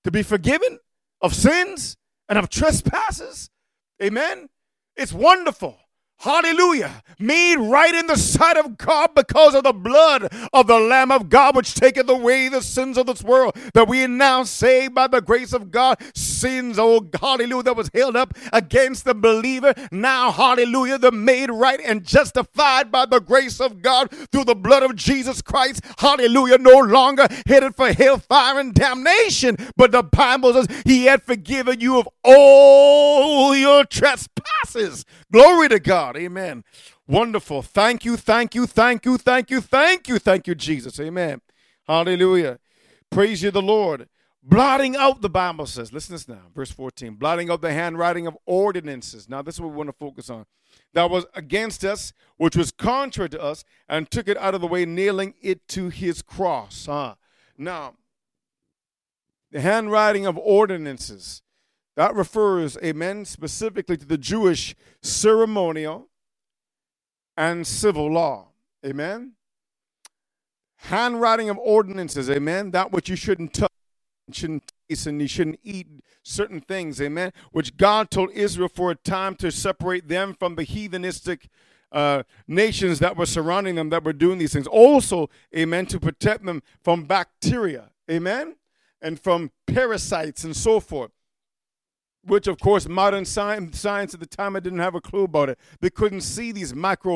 to be forgiven of sins and of trespasses. Amen. It's wonderful. Hallelujah. Made right in the sight of God because of the blood of the Lamb of God, which taketh away the sins of this world, that we are now saved by the grace of God. Sins, oh hallelujah, that was held up against the believer. Now, hallelujah, they're made right and justified by the grace of God through the blood of Jesus Christ. Hallelujah. No longer headed for hellfire and damnation, but the Bible says he had forgiven you of all your trespasses. Glory to God. Amen. Wonderful. Thank you, thank you, thank you, thank you, thank you, thank you, Jesus. Amen. Hallelujah. Praise you, the Lord. Blotting out, the Bible says, listen to this now, verse 14, blotting out the handwriting of ordinances. Now, this is what we want to focus on. That was against us, which was contrary to us, and took it out of the way, nailing it to his cross. Now, the handwriting of ordinances. That refers, amen, specifically to the Jewish ceremonial and civil law. Amen. Handwriting of ordinances, amen, that which you shouldn't touch, shouldn't taste, and you shouldn't eat certain things, amen, which God told Israel for a time to separate them from the heathenistic nations that were surrounding them that were doing these things. Also, amen, to protect them from bacteria, amen, and from parasites and so forth. Which, of course, modern science at the time, I didn't have a clue about it. They couldn't see these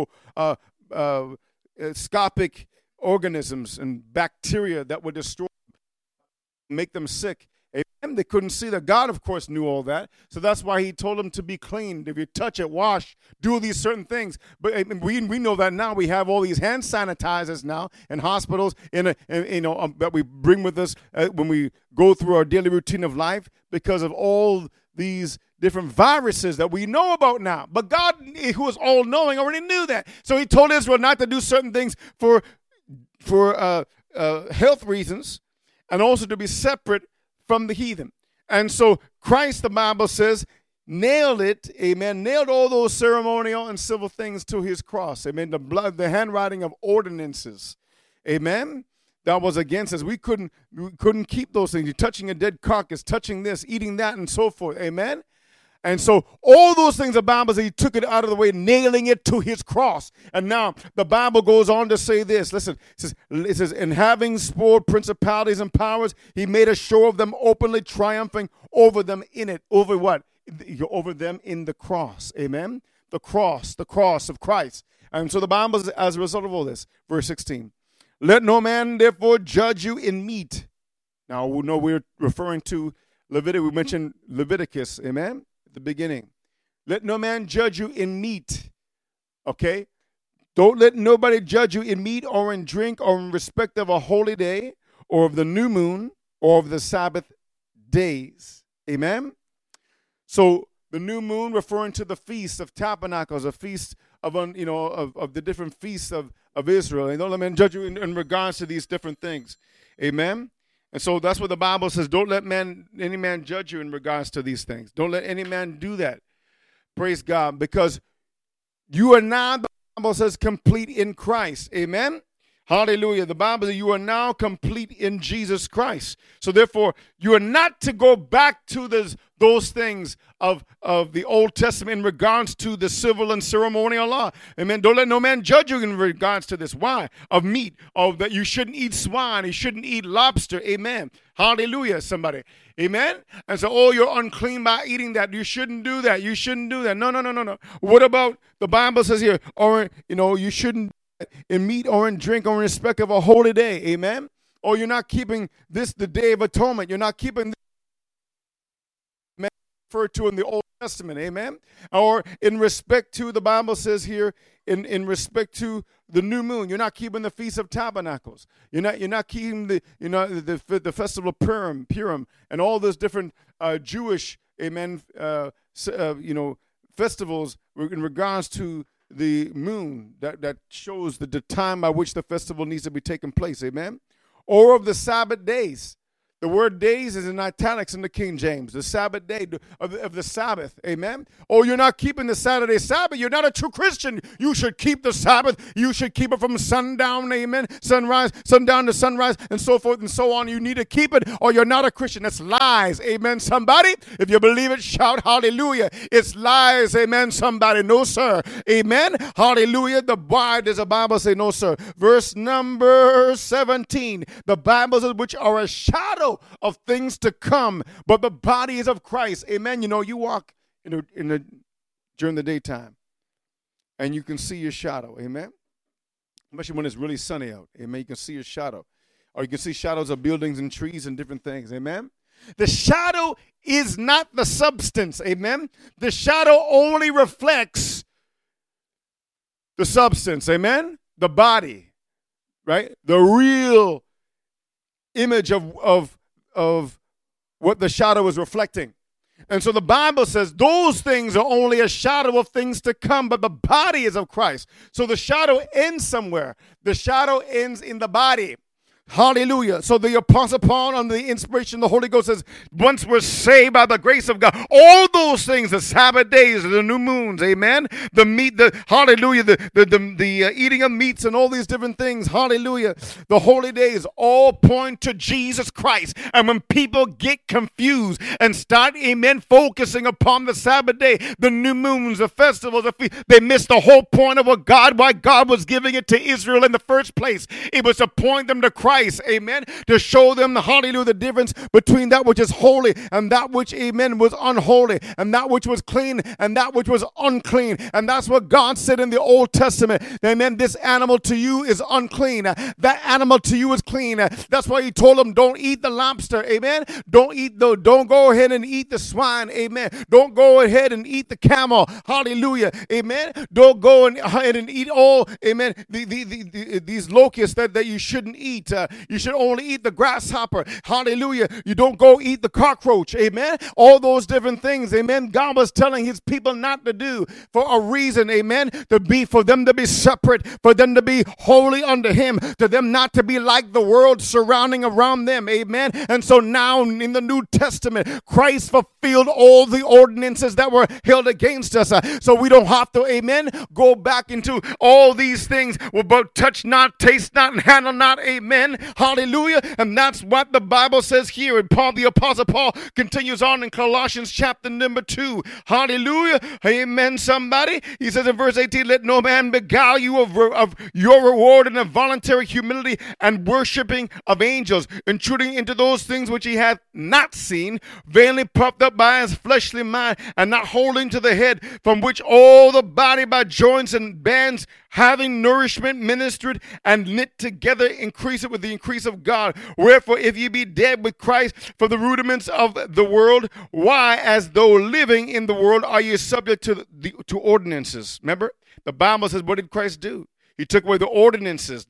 microscopic organisms and bacteria that would destroy, make them sick. Amen. They couldn't see that. God, of course, knew all that. So that's why he told them to be clean. If you touch it, wash, do these certain things. But we know that now. We have all these hand sanitizers now in hospitals that we bring with us when we go through our daily routine of life because of all these different viruses that we know about now. But God, who is all-knowing, already knew that. So he told Israel not to do certain things for health reasons and also to be separate from the heathen. And so Christ, the Bible says, nailed it, amen, nailed all those ceremonial and civil things to his cross. Amen. The blood, the handwriting of ordinances. Amen. That was against us. We couldn't keep those things. You're touching a dead carcass, touching this, eating that, and so forth. Amen. And so all those things, the Bible says he took it out of the way, nailing it to his cross. And now the Bible goes on to say this. Listen, it says, and having spoiled principalities and powers, he made a show of them, openly triumphing over them in it. Over what? Over them in the cross. Amen. The cross of Christ. And so the Bible says, as a result of all this, verse 16, let no man therefore judge you in meat. Now we know we're referring to Leviticus. We mentioned Leviticus. Amen. The beginning. Let no man judge you in meat. Okay? Don't let nobody judge you in meat or in drink or in respect of a holy day or of the new moon or of the Sabbath days. Amen? So the new moon referring to the Feast of Tabernacles, a feast of the different feasts of Israel. And don't let man judge you in regards to these different things. Amen? And so that's what the Bible says. Don't let any man judge you in regards to these things. Don't let any man do that. Praise God. Because you are now, the Bible says, complete in Christ. Amen. Hallelujah. The Bible says you are now complete in Jesus Christ. So therefore, you are not to go back to those things of the Old Testament in regards to the civil and ceremonial law. Amen. Don't let no man judge you in regards to this. Why? Of meat. Of that you shouldn't eat swine. You shouldn't eat lobster. Amen. Hallelujah, somebody. Amen. And so, you're unclean by eating that. You shouldn't do that. You shouldn't do that. No. What about the Bible says here, or, you shouldn't in meat or in drink or in respect of a holy day. Amen. Or you're not keeping this, the Day of Atonement. You're not keeping this referred to in the Old Testament. Amen. Or in respect to, the Bible says here, in respect to the new moon, you're not keeping the Feast of Tabernacles. You're not keeping the festival of Purim, and all those different Jewish, amen, festivals in regards to the moon that shows the time by which the festival needs to be taking place. Amen. Or of the Sabbath days. The word days is in italics in the King James, the Sabbath day of the Sabbath. Amen. Oh, you're not keeping the Saturday Sabbath. You're not a true Christian. You should keep the Sabbath. You should keep it from sundown, amen, sundown to sunrise, and so forth and so on. You need to keep it, or you're not a Christian. That's lies. Amen, somebody. If you believe it, shout hallelujah. It's lies. Amen, somebody. No, sir. Amen. Hallelujah. Why does the Bible say no, sir? Verse number 17. The Bible says, which are a shadow of things to come, but the body is of Christ. Amen. You know, you walk during the daytime, and you can see your shadow. Amen. Especially when it's really sunny out. Amen. You can see your shadow, or you can see shadows of buildings and trees and different things. Amen. The shadow is not the substance. Amen. The shadow only reflects the substance. Amen. The body, right? The real image of what the shadow is reflecting. And so the Bible says those things are only a shadow of things to come, but the body is of Christ. So the shadow ends somewhere. The shadow ends in the body. Hallelujah. So the Apostle Paul, under the inspiration of the Holy Ghost, says, once we're saved by the grace of God, all those things, the Sabbath days, the new moons, amen, the meat, hallelujah, the eating of meats and all these different things, hallelujah, the holy days all point to Jesus Christ. And when people get confused and start, amen, focusing upon the Sabbath day, the new moons, the festivals, they miss the whole point of why God was giving it to Israel in the first place. It was to point them to Christ. Amen, to show them, hallelujah, the difference between that which is holy and that which, amen, was unholy, and that which was clean and that which was unclean. And that's what God said in the Old Testament. Amen. This animal to you is unclean. That animal to you is clean. That's why he told them, don't eat the lobster. Amen. Don't go ahead and eat the swine. Amen. Don't go ahead and eat the camel. Hallelujah. Amen. Don't go ahead and eat all, amen, these locusts that you shouldn't eat. You should only eat the grasshopper. Hallelujah. You don't go eat the cockroach. Amen. All those different things. Amen. God was telling his people not to do for a reason. Amen. For them to be separate, for them to be holy unto him, to them not to be like the world surrounding around them. Amen. And so now in the New Testament, Christ fulfilled all the ordinances that were held against us. So we don't have to, amen, go back into all these things, but touch not, taste not, and handle not. Amen. Hallelujah. And that's what the Bible says here. And the Apostle Paul continues on in Colossians chapter number 2. Hallelujah. Amen, somebody. He says in verse 18, let no man beguile you of your reward in a voluntary humility and worshiping of angels, intruding into those things which he hath not seen, vainly puffed up by his fleshly mind, and not holding to the head, from which all the body by joints and bands, having nourishment ministered and knit together, increase it with the increase of God. Wherefore, if ye be dead with Christ for the rudiments of the world, why, as though living in the world, are ye subject to ordinances? Remember, the Bible says, what did Christ do? He took away the ordinances,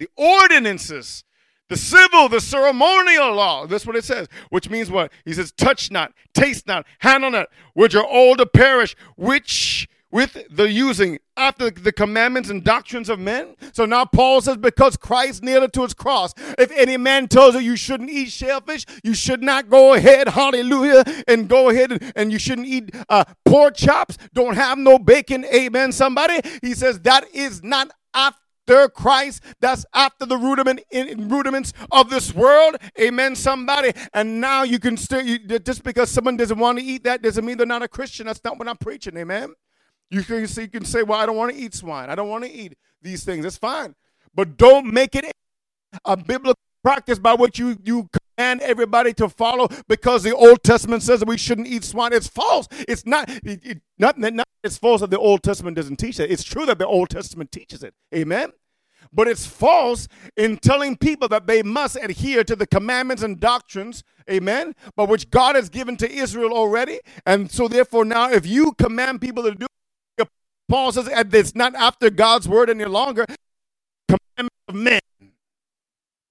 the civil, the ceremonial law. That's what it says, which means what? He says, touch not, taste not, handle not, which are all to perish, which with the using after the commandments and doctrines of men. So now Paul says, because Christ nailed it to his cross, if any man tells you shouldn't eat shellfish, you should not go ahead, hallelujah, and go ahead and you shouldn't eat pork chops, don't have no bacon, amen, somebody. He says that is not after Christ, that's after the rudiments of this world, amen, somebody. And now you can still, just because someone doesn't want to eat that doesn't mean they're not a Christian. That's not what I'm preaching, amen. You can say, well, I don't want to eat swine. I don't want to eat these things. That's fine. But don't make it a biblical practice by which you command everybody to follow because the Old Testament says that we shouldn't eat swine. It's false. It's not it's false that the Old Testament doesn't teach that. It's true that the Old Testament teaches it. Amen? But it's false in telling people that they must adhere to the commandments and doctrines, amen, but which God has given to Israel already. And so therefore now if you command people to do, Paul says it's not after God's word any longer, commandment of men.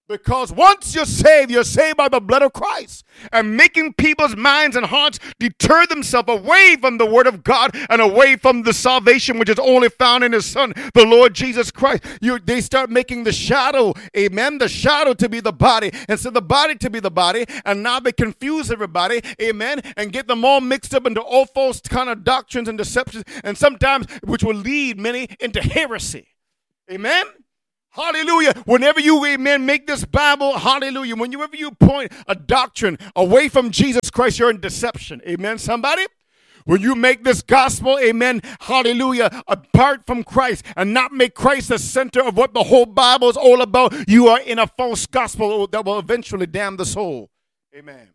Because once you're saved by the blood of Christ. And making people's minds and hearts deter themselves away from the word of God and away from the salvation which is only found in his Son, the Lord Jesus Christ. They start making the shadow, amen, the shadow to be the body, instead of the body to be the body. And now they confuse everybody, amen, and get them all mixed up into all false kind of doctrines and deceptions, and sometimes which will lead many into heresy. Amen. Hallelujah. Whenever you, amen, make this Bible, hallelujah, whenever you point a doctrine away from Jesus Christ, you're in deception. Amen, somebody? When you make this gospel, amen, hallelujah, apart from Christ and not make Christ the center of what the whole Bible is all about, you are in a false gospel that will eventually damn the soul. Amen.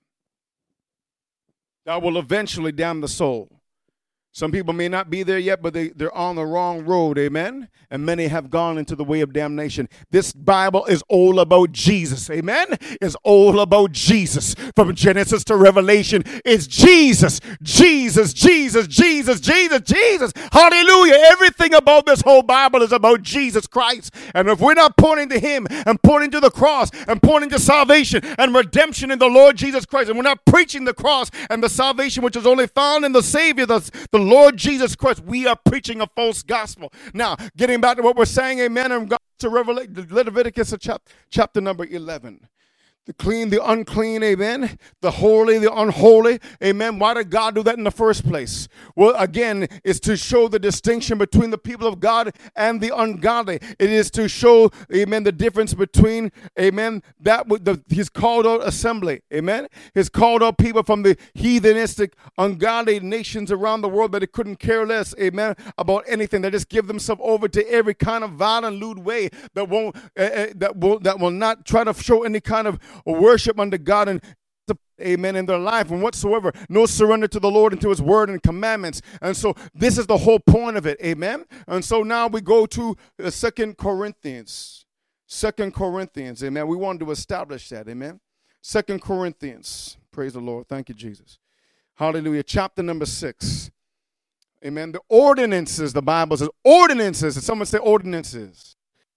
That will eventually damn the soul. Some people may not be there yet, but they're on the wrong road, amen? And many have gone into the way of damnation. This Bible is all about Jesus, amen? It's all about Jesus. From Genesis to Revelation, it's Jesus, Jesus, Jesus, Jesus, Jesus, Jesus. Hallelujah. Everything about this whole Bible is about Jesus Christ. And if we're not pointing to him and pointing to the cross and pointing to salvation and redemption in the Lord Jesus Christ, and we're not preaching the cross and the salvation which is only found in the Savior, the Lord Jesus Christ, we are preaching a false gospel. Now, getting back to what we're saying, amen, and God to Leviticus chapter number 11. The clean, the unclean, amen. The holy, the unholy, amen. Why did God do that in the first place? Well, again, it's to show the distinction between the people of God and the ungodly. It is to show, amen, the difference between, amen, his called out assembly, amen. His called out people from the heathenistic, ungodly nations around the world that they couldn't care less, amen, about anything. They just give themselves over to every kind of violent, lewd way that will not try to show any kind of worship unto God and amen in their life and whatsoever. No surrender to the Lord and to his word and commandments. And so this is the whole point of it. Amen. And so now we go to 2 Corinthians. 2 Corinthians. Amen. We wanted to establish that. Amen. 2 Corinthians. Praise the Lord. Thank you, Jesus. Hallelujah. Chapter number 6. Amen. The ordinances, the Bible says ordinances. Someone say ordinances.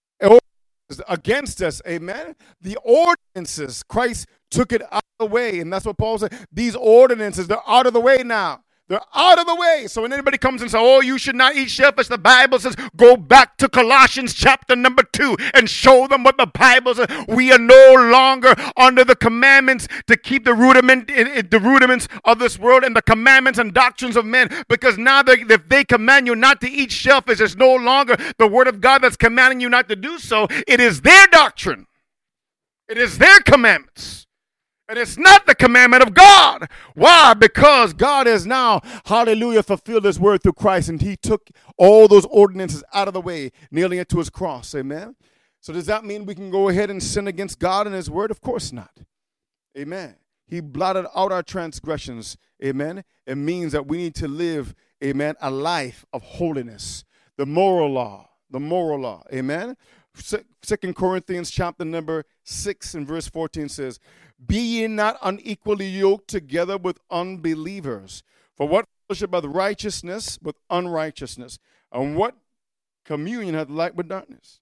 Against us, amen. The ordinances, Christ took it out of the way, and that's what Paul said. These ordinances, they're out of the way now. They're out of the way. So when anybody comes and says, oh, you should not eat shellfish, the Bible says, go back to Colossians chapter number 2 and show them what the Bible says. We are no longer under the commandments to keep the rudiments of this world and the commandments and doctrines of men. Because now if they command you not to eat shellfish, it's no longer the word of God that's commanding you not to do so. It is their doctrine. It is their commandments. And it's not the commandment of God. Why? Because God has now, hallelujah, fulfilled his word through Christ. And he took all those ordinances out of the way, nailing it to his cross. Amen. So does that mean we can go ahead and sin against God and his word? Of course not. Amen. He blotted out our transgressions. Amen. It means that we need to live, amen, a life of holiness. The moral law. The moral law. Amen. 2 Corinthians chapter number 6 and verse 14 says, be ye not unequally yoked together with unbelievers. For what fellowship hath righteousness with unrighteousness? And what communion hath light with darkness?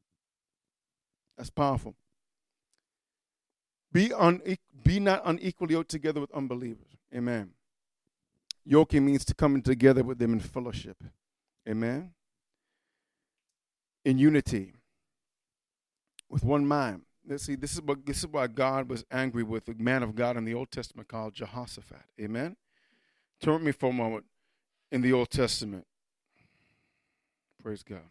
That's powerful. Be not unequally yoked together with unbelievers. Amen. Yoking means to come together with them in fellowship. Amen. In unity. With one mind. Let's see, this is why God was angry with the man of God in the Old Testament called Jehoshaphat. Amen? Turn with me for a moment in the Old Testament. Praise God.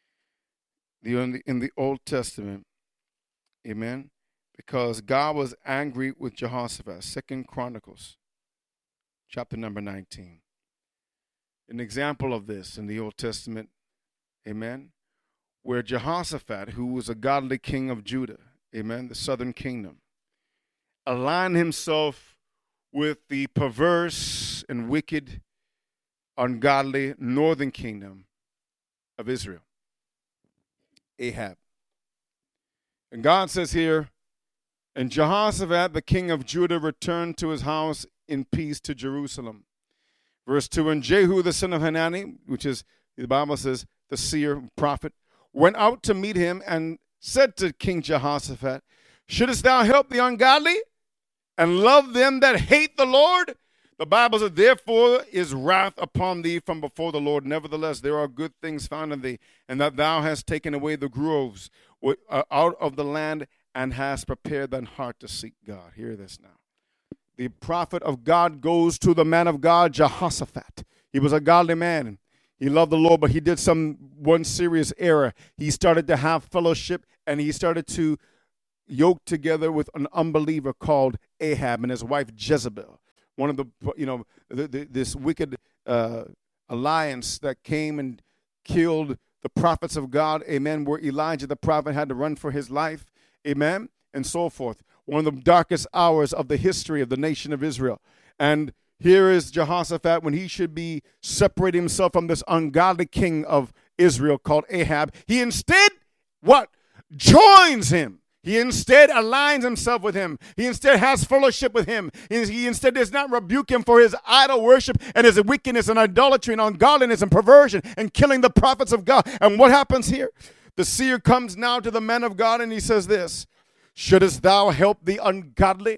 In the Old Testament, amen, because God was angry with Jehoshaphat. 2 Chronicles, chapter number 19. An example of this in the Old Testament, amen, where Jehoshaphat, who was a godly king of Judah, amen, the southern kingdom, aligned himself with the perverse and wicked, ungodly northern kingdom of Israel, Ahab. And God says here, and Jehoshaphat, the king of Judah, returned to his house in peace to Jerusalem. Verse 2, and Jehu, the son of Hanani, which is, the Bible says, the seer, prophet, went out to meet him and said to King Jehoshaphat, Shouldest thou help the ungodly and love them that hate the Lord? The Bible says, therefore is wrath upon thee from before the Lord. Nevertheless, there are good things found in thee, and that thou hast taken away the groves out of the land, and hast prepared thine heart to seek God. Hear this now. The prophet of God goes to the man of God, Jehoshaphat. He was a godly man. He loved the Lord, but he did one serious error. He started to have fellowship, and he started to yoke together with an unbeliever called Ahab and his wife Jezebel. One of this wicked alliance that came and killed the prophets of God, amen, where Elijah the prophet had to run for his life, amen, and so forth. One of the darkest hours of the history of the nation of Israel. And here is Jehoshaphat when he should be separating himself from this ungodly king of Israel called Ahab. He instead, what? Joins him. He instead aligns himself with him. He instead has fellowship with him. He instead does not rebuke him for his idol worship and his wickedness and idolatry and ungodliness and perversion and killing the prophets of God. And what happens here? The seer comes now to the man of God and he says this, shouldest thou help the ungodly?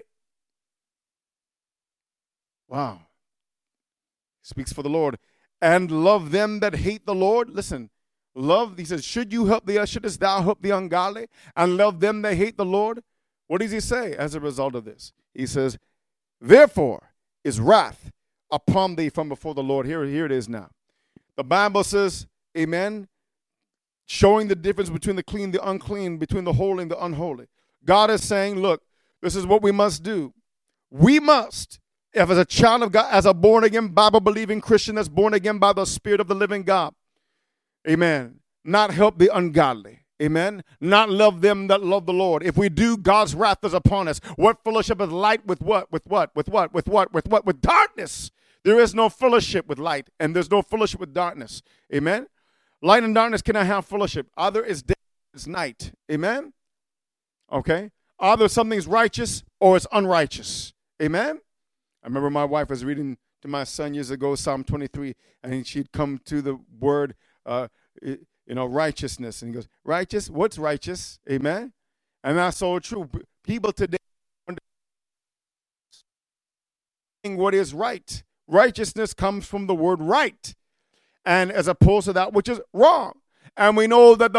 Wow. He speaks for the Lord. And love them that hate the Lord. Listen. Love, he says, shouldest thou help the ungodly and love them that hate the Lord? What does he say as a result of this? He says, therefore is wrath upon thee from before the Lord. Here it is now. The Bible says, amen, showing the difference between the clean, the unclean, between the holy and the unholy. God is saying, look, this is what we must do. We must, if as a child of God, as a born-again, Bible-believing Christian that's born again by the Spirit of the living God, amen, not help the ungodly. Amen. Not love them that love the Lord. If we do, God's wrath is upon us. What fellowship is light with what? With what? With what? With what? With what? With darkness. There is no fellowship with light, and there's no fellowship with darkness. Amen. Light and darkness cannot have fellowship. Either it's day or it's night. Amen. Okay. Either something's righteous or it's unrighteous. Amen. I remember my wife was reading to my son years ago, Psalm 23, and she'd come to the word, righteousness. And he goes, righteous? What's righteous? Amen. And that's so true. People today what is right. Righteousness comes from the word right, and as opposed to that which is wrong. And we know that the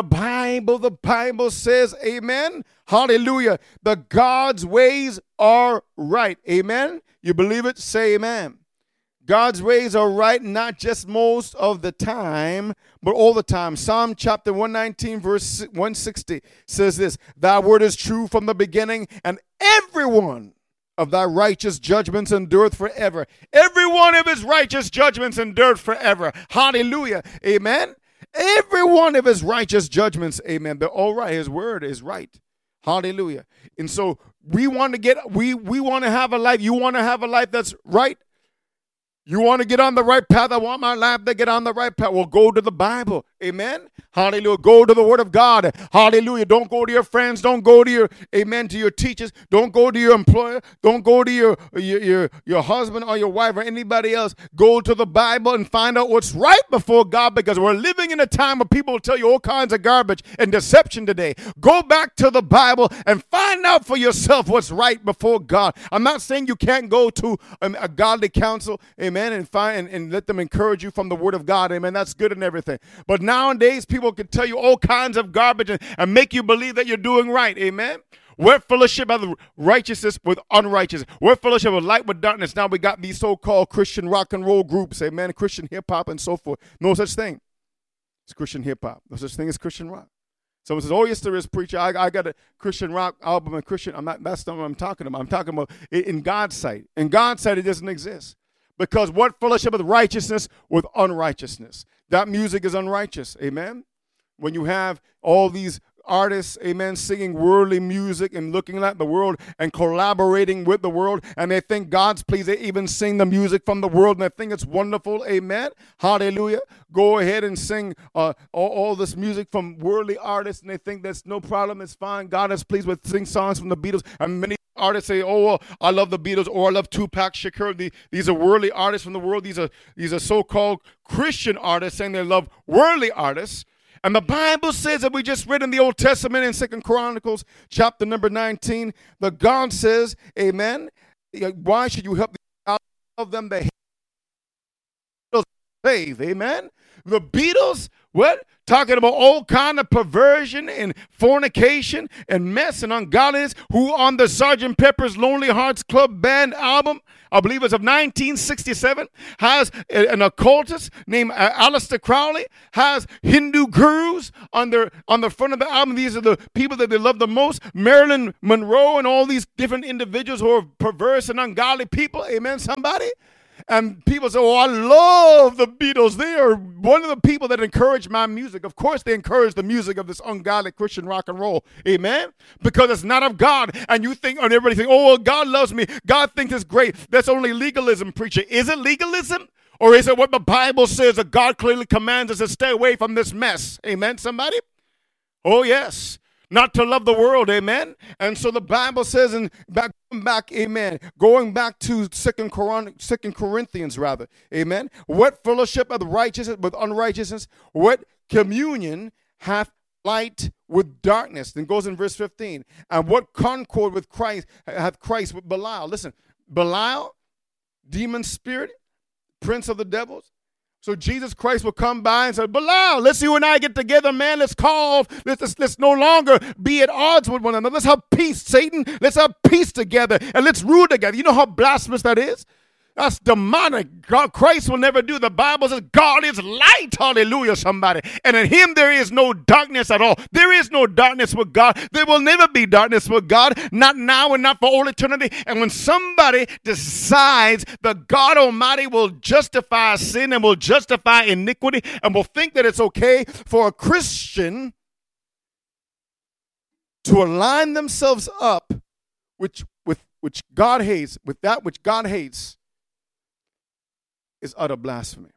Bible says, amen, hallelujah, that God's ways are right. Amen. You believe it? Say amen. God's ways are right, not just most of the time, but all the time. Psalm chapter 119, verse 160 says this, thy word is true from the beginning, and every one of thy righteous judgments endureth forever. Every one of his righteous judgments endureth forever. Hallelujah. Amen. Every one of his righteous judgments, amen, they're all right. His word is right. Hallelujah. And so we want to have a life. You want to have a life that's right? You want to get on the right path? I want my life to get on the right path. Well, go to the Bible. Amen. Hallelujah. Go to the Word of God. Hallelujah. Don't go to your friends. Don't go to your, amen, to your teachers. Don't go to your employer. Don't go to your husband or your wife or anybody else. Go to the Bible and find out what's right before God, because we're living in a time where people will tell you all kinds of garbage and deception today. Go back to the Bible and find out for yourself what's right before God. I'm not saying you can't go to a godly counsel, amen, and let them encourage you from the Word of God. Amen. That's good and everything. But nowadays, people can tell you all kinds of garbage and make you believe that you're doing right. Amen. We're fellowship of righteousness with unrighteousness. We're fellowship of light with darkness. Now we got these so-called Christian rock and roll groups. Amen. Christian hip-hop and so forth. No such thing. It's Christian hip-hop. No such thing as Christian rock. Someone says, oh, yes, there is, preacher. I got a Christian rock album and Christian. That's not what I'm talking about. I'm talking about in God's sight. In God's sight, it doesn't exist. Because what fellowship of righteousness with unrighteousness? That music is unrighteous. Amen. When you have all these artists, amen, singing worldly music and looking at the world and collaborating with the world, and they think God's pleased, they even sing the music from the world, and they think it's wonderful. Amen. Hallelujah. Go ahead and sing all this music from worldly artists, and they think that's no problem. It's fine. God is pleased with sing songs from the Beatles, and many artists say, oh, well, I love the Beatles, or I love Tupac Shakur. These are worldly artists from the world. These are so-called Christian artists saying they love worldly artists. And the Bible says that we just read in the Old Testament in 2 Chronicles chapter number 19, that God says, amen, why should you help them that save? Amen. The Beatles, what? Talking about all kind of perversion and fornication and mess and ungodliness, who on the Sgt. Pepper's Lonely Hearts Club Band album, I believe it's of 1967, has an occultist named Aleister Crowley, has Hindu gurus on the front of the album. These are the people that they love the most. Marilyn Monroe and all these different individuals who are perverse and ungodly people. Amen, somebody? And people say, oh, I love the Beatles. They are one of the people that encourage my music. Of course, they encourage the music of this ungodly Christian rock and roll. Amen? Because it's not of God. And you think, and everybody think, oh, well, God loves me. God thinks it's great. That's only legalism, preacher. Is it legalism? Or is it what the Bible says, that God clearly commands us to stay away from this mess? Amen, somebody? Oh, yes. Not to love the world, amen. And so the Bible says, and going back to 2 Corinthians, amen. What fellowship of the righteousness with unrighteousness? What communion hath light with darkness? Then goes in verse 15. And what concord with Christ hath Christ with Belial? Listen, Belial, demon spirit, prince of the devils. So Jesus Christ will come by and say, Belial, let's you and I get together, man. Let's let's no longer be at odds with one another. Let's have peace, Satan. Let's have peace together and let's rule together. You know how blasphemous that is? That's demonic. God, Christ will never do. The Bible says God is light. Hallelujah, somebody. And in him there is no darkness at all. There is no darkness with God. There will never be darkness with God. Not now and not for all eternity. And when somebody decides that God Almighty will justify sin and will justify iniquity and will think that it's okay for a Christian to align themselves up with which God hates, with that which God hates, is utter blasphemy.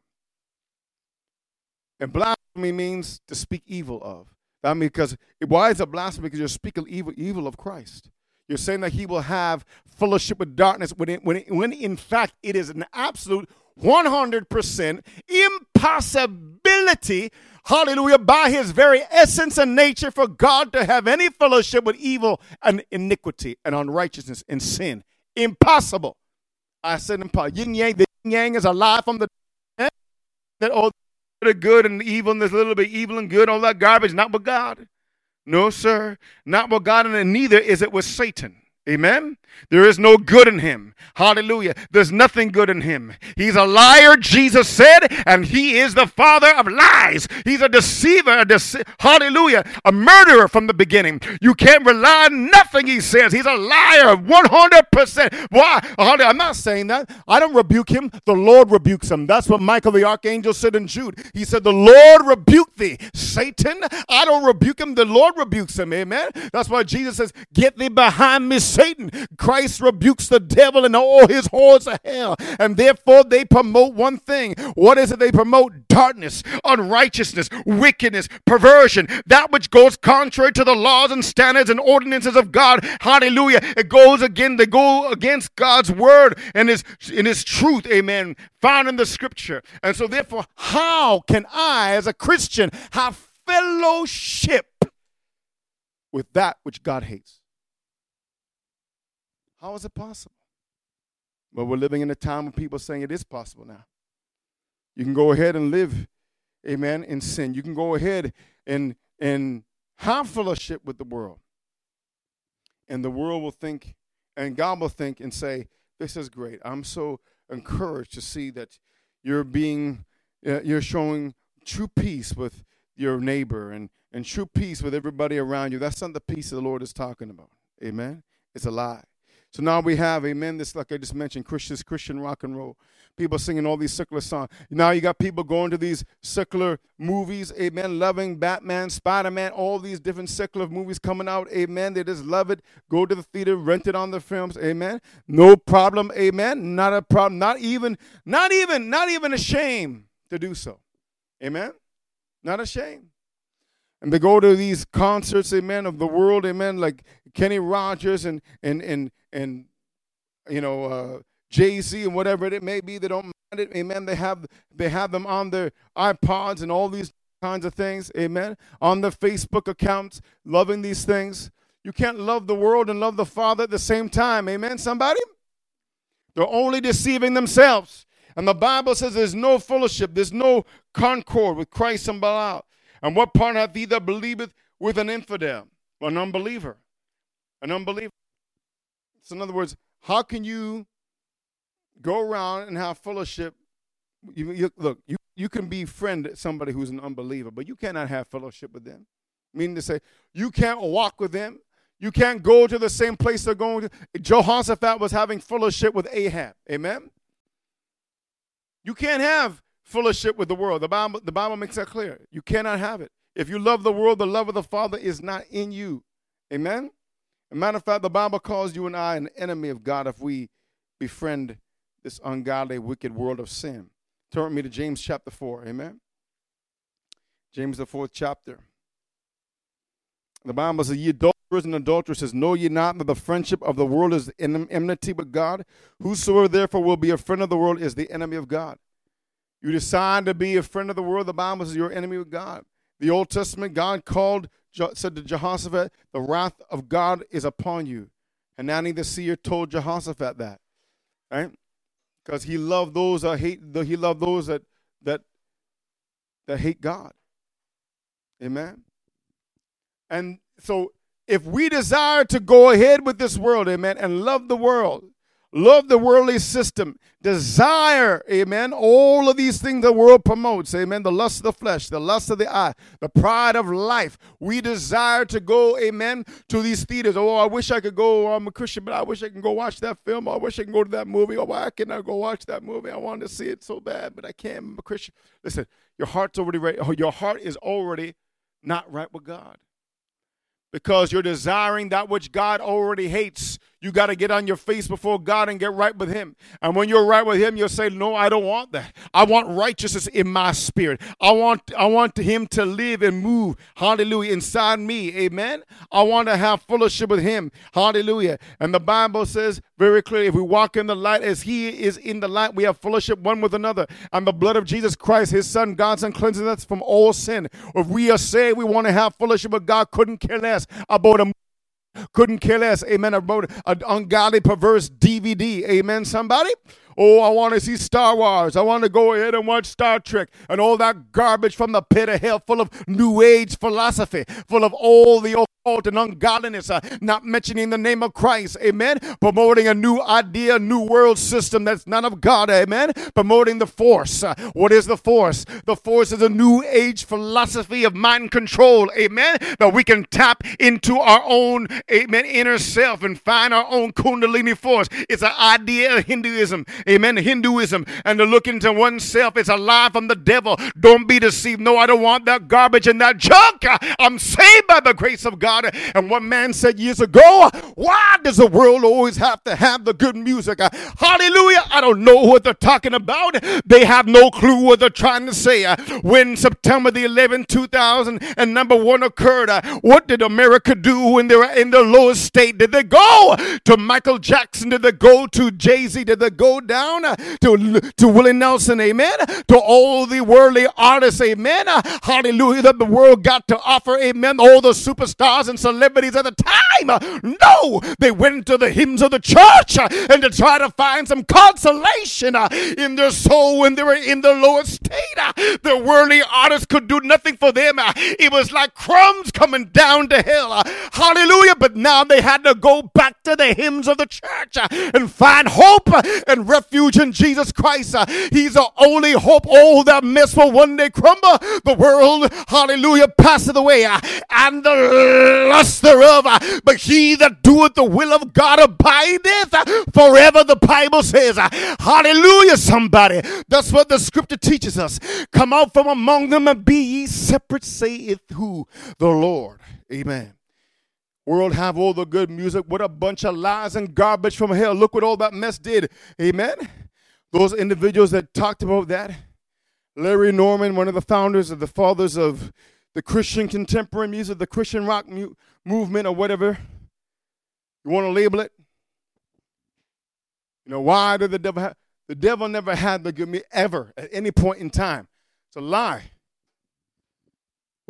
And blasphemy means to speak evil of. I mean, because why is it blasphemy? Because you're speaking evil of Christ. You're saying that he will have fellowship with darkness when in fact it is an absolute 100% impossibility, hallelujah, by his very essence and nature for God to have any fellowship with evil and iniquity and unrighteousness and sin. Impossible. I said impossible. Yin yang, the yin yang is a lie from the that all the good and evil and there's a little bit evil and good, all that garbage, not with God. No, sir. Not with God, and neither is it with Satan. Amen. There is no good in him. Hallelujah. There's nothing good in him. He's a liar, Jesus said, and he is the father of lies. He's a deceiver, hallelujah, a murderer from the beginning. You can't rely on nothing he says. He's a liar 100%. Why? I'm not saying that. I don't rebuke him. The Lord rebukes him. That's what Michael the archangel said in Jude. He said, the Lord rebuke thee, Satan. I don't rebuke him. The Lord rebukes him. Amen. That's why Jesus says, get thee behind me, Satan. Christ rebukes the devil and all his hordes of hell. And therefore they promote one thing. What is it they promote? Darkness, unrighteousness, wickedness, perversion, that which goes contrary to the laws and standards and ordinances of God. Hallelujah. They go against God's word and his truth, amen, found in the scripture. And so therefore, how can I as a Christian have fellowship with that which God hates? How is it possible? Well, we're living in a time when people are saying it is possible now. You can go ahead and live, amen, in sin. You can go ahead and have fellowship with the world. And the world will think, and God will think and say, this is great. I'm so encouraged to see that you're showing true peace with your neighbor and true peace with everybody around you. That's not the peace the Lord is talking about. Amen? It's a lie. So now we have, amen, this, like I just mentioned, Christian rock and roll. People singing all these secular songs. Now you got people going to these secular movies, amen, loving Batman, Spider-Man, all these different secular movies coming out, amen. They just love it. Go to the theater, rent it on the films, amen. No problem, amen. Not a problem. Not even a shame to do so. Amen. Not a shame. And they go to these concerts, amen, of the world, amen, like Kenny Rogers and Jay-Z and whatever it may be. They don't mind it, amen. They have them on their iPods and all these kinds of things, amen, on their Facebook accounts, loving these things. You can't love the world and love the Father at the same time, amen, somebody? They're only deceiving themselves. And the Bible says there's no fellowship, there's no concord with Christ and Belial. And what part hath he that believeth with an infidel, an unbeliever? An unbeliever. So in other words, how can you go around and have fellowship? You can befriend somebody who's an unbeliever, but you cannot have fellowship with them. Meaning to say, you can't walk with them. You can't go to the same place they're going to. Jehoshaphat was having fellowship with Ahab. Amen? You can't have fellowship with the world. The Bible makes that clear. You cannot have it. If you love the world, the love of the Father is not in you. Amen? As a matter of fact, the Bible calls you and I an enemy of God if we befriend this ungodly, wicked world of sin. Turn with me to James chapter 4. Amen? James the 4th chapter. The Bible says, ye adulterers and adulteresses, know ye not that the friendship of the world is enmity with God? Whosoever therefore will be a friend of the world is the enemy of God. You decide to be a friend of the world, the Bible says you're enemy with God. The Old Testament, God said to Jehoshaphat, the wrath of God is upon you. And Hanani the seer told Jehoshaphat that, right? Because he loved those that hate God. Amen. And so if we desire to go ahead with this world, amen, and love the world, love the worldly system, desire, amen, all of these things the world promotes, amen, the lust of the flesh, the lust of the eye, the pride of life. We desire to go, amen, to these theaters. Oh, I wish I could go. I'm a Christian, but I wish I can go watch that film. I wish I can go to that movie. Oh, why can't I go watch that movie? I want to see it so bad, but I can't. I'm a Christian. Listen, your heart's already right. Your heart is already not right with God. Because you're desiring that which God already hates. You got to get on your face before God and get right with him. And when you're right with him, you'll say, no, I don't want that. I want righteousness in my spirit. I want him to live and move, hallelujah, inside me, amen? I want to have fellowship with him, hallelujah. And the Bible says very clearly, if we walk in the light as he is in the light, we have fellowship one with another. And the blood of Jesus Christ, his son, God's son, cleanses us from all sin. If we are saved, we want to have fellowship with God, couldn't care less about a couldn't care less, amen, about an ungodly, perverse DVD, amen, somebody? Oh, I want to see Star Wars. I want to go ahead and watch Star Trek and all that garbage from the pit of hell full of New Age philosophy, full of all the occult and ungodliness, not mentioning the name of Christ, amen, promoting a new idea, new world system that's none of God, amen, promoting the force. What is the force? The force is a new age philosophy of mind control, amen, that we can tap into our own, amen, inner self and find our own kundalini force. It's an idea of Hinduism, amen, Hinduism, and to look into oneself. It's a lie from the devil. Don't be deceived. No, I don't want that garbage and that junk. I'm saved by the grace of God. And one man said years ago, why does the world always have to have the good music? Hallelujah. I don't know what they're talking about. They have no clue what they're trying to say. When September the 11th, 2001 occurred, what did America do when they were in their lowest state? Did they go to Michael Jackson? Did they go to Jay-Z? Did they go down to Willie Nelson? Amen. To all the worldly artists, amen. Hallelujah, that the world got to offer, amen. All the superstars and celebrities at the time. No, they went to the hymns of the church and to try to find some consolation in their soul when they were in their lowest state. The worldly artists could do nothing for them. It was like crumbs coming down to hell. Hallelujah. But now they had to go back to the hymns of the church and find hope and refuge in Jesus Christ. He's the only hope. All that mess will one day crumble. The world, hallelujah, passeth away, and the lust thereof. But he that doeth the will of God abideth forever, the Bible says. Hallelujah, somebody. That's what the scripture teaches us. Come out from among them and be ye separate, saith who? The Lord. Amen. World have all the good music. What a bunch of lies and garbage from hell. Look what all that mess did. Amen. Those individuals that talked about that. Larry Norman, one of the founders of the fathers of the Christian contemporary music, the Christian rock movement or whatever. You want to label it? You know, why did the devil have? The devil never had the good music ever at any point in time. It's a lie.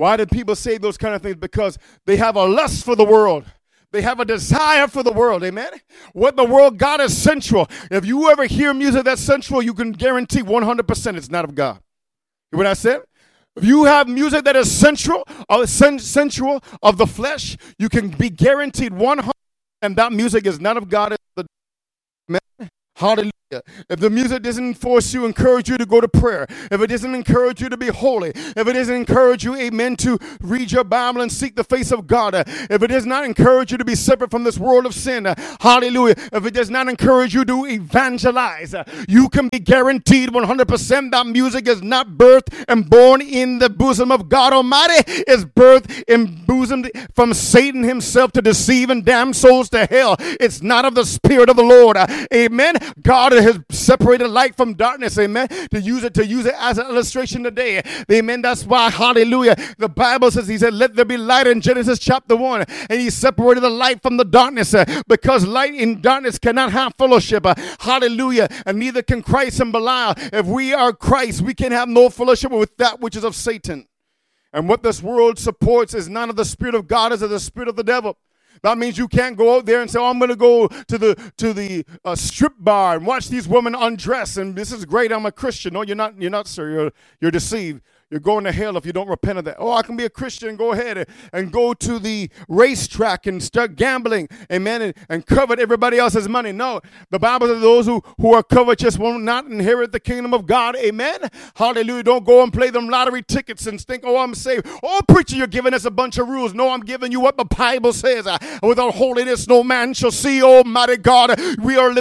Why do people say those kind of things? Because they have a lust for the world. They have a desire for the world, amen? What the world got is sensual. If you ever hear music that's sensual, you can guarantee 100% it's not of God. You hear what I said? If you have music that is sensual of the flesh, you can be guaranteed 100%, and that music is not of God. Amen? Hallelujah. If the music doesn't force you, encourage you to go to prayer, if it doesn't encourage you to be holy, if it doesn't encourage you, amen, to read your Bible and seek the face of God, if it does not encourage you to be separate from this world of sin, hallelujah, if it does not encourage you to evangelize, you can be guaranteed 100% that music is not birthed and born in the bosom of God Almighty. It's birthed and bosomed from Satan himself to deceive and damn souls to hell. It's not of the Spirit of the Lord. Amen. God has separated light from darkness, amen, to use it as an illustration today, amen. That's why, hallelujah, the Bible says, he said, let there be light in Genesis chapter 1, and he separated the light from the darkness, because light and darkness cannot have fellowship, hallelujah, and neither can Christ and Belial. If we are Christ, we can have no fellowship with that which is of Satan. And what this world supports is none of the Spirit of God, is of the spirit of the devil. That means you can't go out there and say, oh, I'm going to go to the strip bar and watch these women undress, and this is great, I'm a Christian. No, you're not, sir. You're deceived. You're going to hell if you don't repent of that. Oh, I can be a Christian. Go ahead and go to the racetrack and start gambling, amen, and covet everybody else's money. No, the Bible says those who are covetous will not inherit the kingdom of God, amen. Hallelujah. Don't go and play them lottery tickets and think, oh, I'm saved. Oh, preacher, you're giving us a bunch of rules. No, I'm giving you what the Bible says. Without holiness, no man shall see Almighty God. We are living